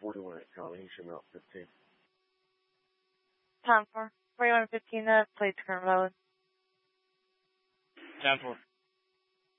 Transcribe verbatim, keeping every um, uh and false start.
forty-one at Charlie. He should know fifteen. Time for forty-one fifteen, uh, play turn road. Ten four.